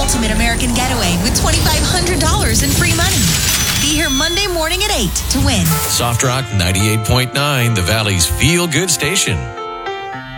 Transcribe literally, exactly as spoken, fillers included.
ultimate American getaway with twenty-five hundred dollars in free money. Be here Monday morning at eight to win. Soft Rock ninety-eight point nine, the Valley's feel-good station.